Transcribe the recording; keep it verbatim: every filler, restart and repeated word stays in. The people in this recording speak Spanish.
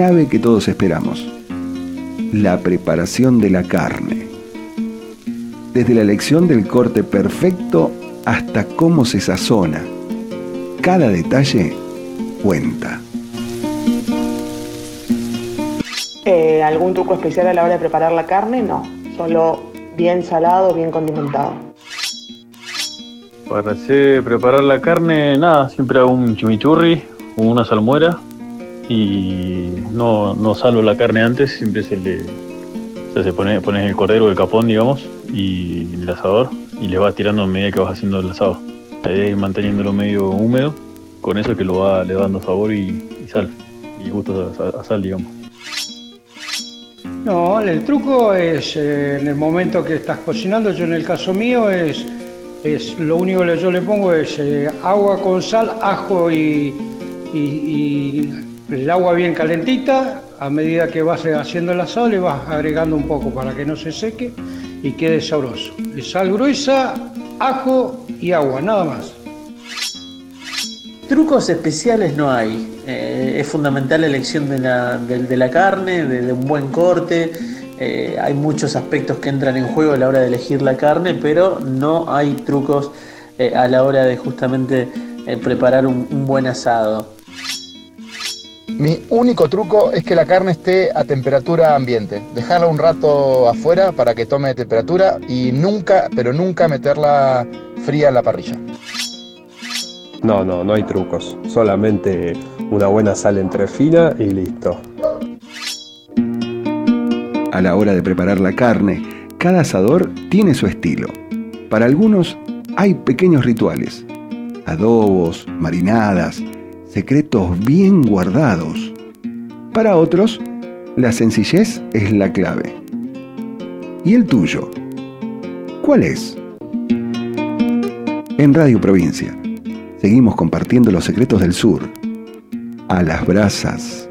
clave que todos esperamos: la preparación de la carne. Desde la elección del corte perfecto hasta cómo se sazona, cada detalle cuenta. Eh, ¿Algún truco especial a la hora de preparar la carne? No, solo bien salado, bien condimentado. Para hacer, preparar la carne, nada, siempre hago un chimichurri o una salmuera y no, no salvo la carne antes, siempre se le o sea, se pone, pones el cordero, el capón, digamos, y el asador y le vas tirando a medida que vas haciendo el asado. Ahí manteniéndolo medio húmedo, con eso que lo va, le va dando sabor y, y sal, y gusto a, a sal, digamos. No, el truco es eh, en el momento que estás cocinando. Yo en el caso mío es, es lo único que yo le pongo es eh, agua con sal, ajo y, y, y el agua bien calentita. A medida que vas haciendo el asado le vas agregando un poco para que no se seque y quede sabroso. Sal gruesa, ajo y agua, nada más. Trucos especiales no hay. Eh, es fundamental la elección de la, de, de la carne, de, de un buen corte. Eh, hay muchos aspectos que entran en juego a la hora de elegir la carne, pero no hay trucos eh, a la hora de justamente eh, preparar un, un buen asado. Mi único truco es que la carne esté a temperatura ambiente. Dejarla un rato afuera para que tome temperatura y nunca, pero nunca meterla fría en la parrilla. No, no, no hay trucos. Solamente una buena sal entrefina y listo. A la hora de preparar la carne, cada asador tiene su estilo. Para algunos hay pequeños rituales, adobos, marinadas, secretos bien guardados. Para otros, la sencillez es la clave. ¿Y el tuyo? ¿Cuál es? En Radio Provincia seguimos compartiendo los secretos del sur, a las brasas.